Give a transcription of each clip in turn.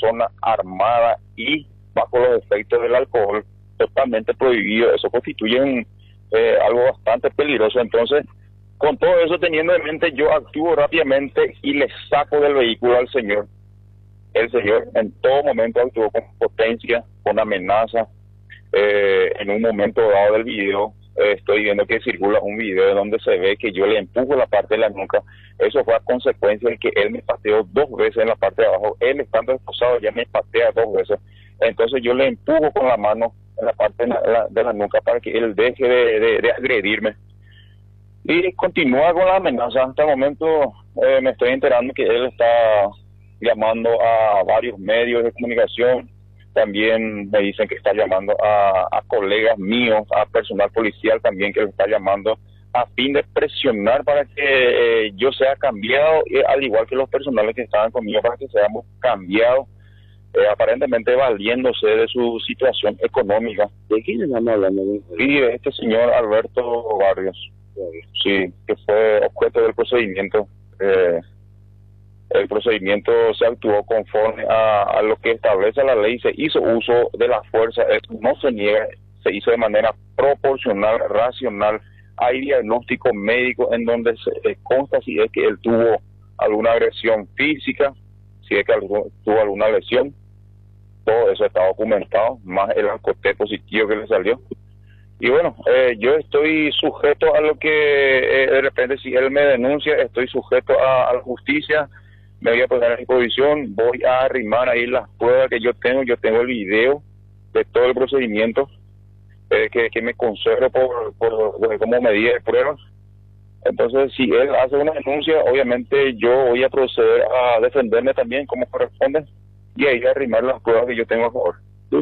persona armada y bajo los efectos del alcohol, totalmente prohibido. Eso constituye algo bastante peligroso. Entonces, con todo eso teniendo en mente, yo actúo rápidamente y le saco del vehículo al señor. El señor en todo momento actuó con potencia, con amenaza. En un momento dado del video, estoy viendo que circula un video donde se ve que yo le empujo la parte de la nuca. Eso fue a consecuencia de que él me pateó 2 veces en la parte de abajo. Él, estando esposado, ya me patea 2 veces. Entonces yo le empujo con la mano en la parte de la nuca para que él deje de agredirme. Y continúa con la amenaza. Hasta el momento me estoy enterando que él está llamando a varios medios de comunicación. También me dicen que está llamando a colegas míos, a personal policial también que lo está llamando a fin de presionar para que yo sea cambiado, al igual que los personales que estaban conmigo, para que seamos cambiados, aparentemente valiéndose de su situación económica. ¿De quién estamos hablando? Y de este señor Alberto Barrios, sí, que fue objeto del procedimiento. El procedimiento se actuó conforme a lo que establece la ley, se hizo uso de la fuerza, eso no se niega, se hizo de manera proporcional, racional. Hay diagnóstico médico en donde se consta si es que él tuvo alguna agresión física, si es que tuvo alguna lesión, todo eso está documentado, más el alcoté positivo que le salió. Y bueno, yo estoy sujeto a lo que de repente si él me denuncia, estoy sujeto a la justicia. Me voy a poner a disposición, voy a arrimar ahí las pruebas que yo tengo el video de todo el procedimiento que me conservo como medida de pruebas. Entonces, si él hace una denuncia, obviamente yo voy a proceder a defenderme también como corresponde y ahí a arrimar las pruebas que yo tengo a favor.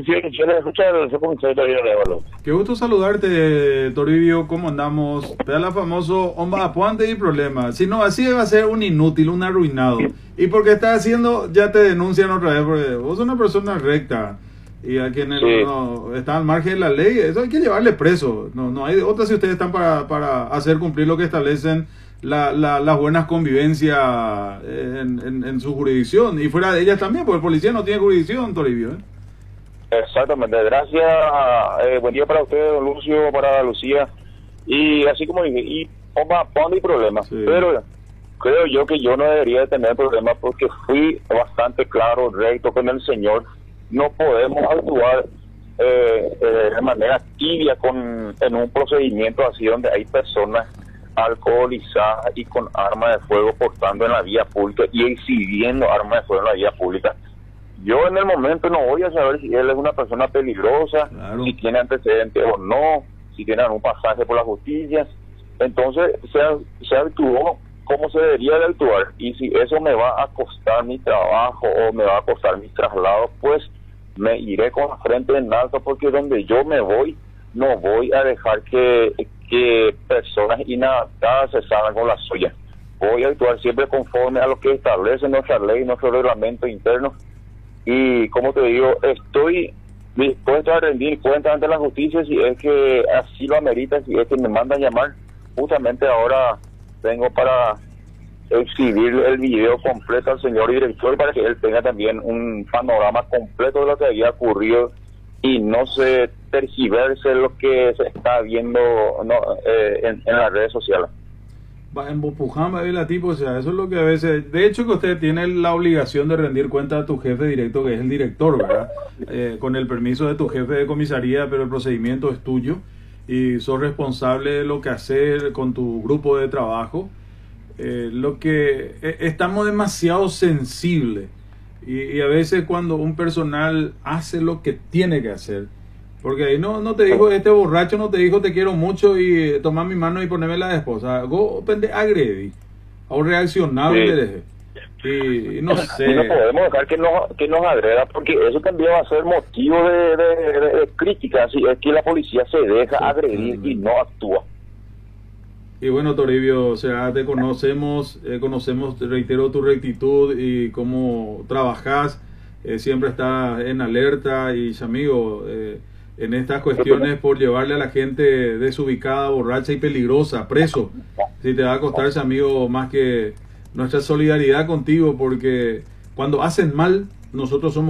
Qué gusto saludarte, Toribio. ¿Cómo andamos? Te da la famoso apuante y problema. Si no, así va a ser un inútil, un arruinado. Y porque estás haciendo, ya te denuncian otra vez, porque vos sos una persona recta y a quienes sí, no están al margen de la ley, eso hay que llevarle preso. No hay otra si ustedes están para hacer cumplir lo que establecen las buenas convivencias en su jurisdicción. Y fuera de ellas también, porque el policía no tiene jurisdicción, Toribio, Exactamente, gracias, buen día para ustedes, don Lucio, para Lucía, y así como dije, y no hay problema, sí. Pero creo yo que yo no debería de tener problemas porque fui bastante claro, recto con el señor. No podemos actuar de manera tibia en un procedimiento así donde hay personas alcoholizadas y con armas de fuego portando en la vía pública y exhibiendo armas de fuego en la vía pública. Yo en el momento no voy a saber si él es una persona peligrosa, claro, si tiene antecedentes o no, si tiene algún pasaje por la justicia. Entonces se actuó como se debería de actuar, y si eso me va a costar mi trabajo o me va a costar mi traslado, pues me iré con la frente en alto, porque donde yo me voy, no voy a dejar que personas inadaptadas se salgan con la suya. Voy a actuar siempre conforme a lo que establece nuestra ley, nuestro reglamento interno. Y como te digo, estoy dispuesto a rendir cuentas ante la justicia si es que así lo amerita, si es que me mandan llamar. Justamente ahora tengo para exhibir el video completo al señor director para que él tenga también un panorama completo de lo que había ocurrido y no se tergiverse lo que se está viendo en las redes sociales. En Bupuján, la tipo, o sea, eso es lo que a veces, de hecho que usted tiene la obligación de rendir cuenta a tu jefe directo, que es el director, ¿verdad? Con el permiso de tu jefe de comisaría, pero el procedimiento es tuyo y sos responsable de lo que hacer con tu grupo de trabajo. Lo que estamos demasiado sensibles y a veces cuando un personal hace lo que tiene que hacer, porque ahí no te dijo, este borracho no te dijo te quiero mucho y toma mi mano y poneme la esposa. Go agredi a un reaccionable, y no sé. Y no podemos dejar que nos agreda, porque eso también va a ser motivo de crítica si es que la policía se deja agredir y no actúa. Y bueno, Toribio, o sea, te conocemos, reitero, tu rectitud y cómo trabajas, siempre estás en alerta y, amigo, en estas cuestiones por llevarle a la gente desubicada, borracha y peligrosa, preso. Si te va a costar, amigo, más que nuestra solidaridad contigo, porque cuando hacen mal, nosotros somos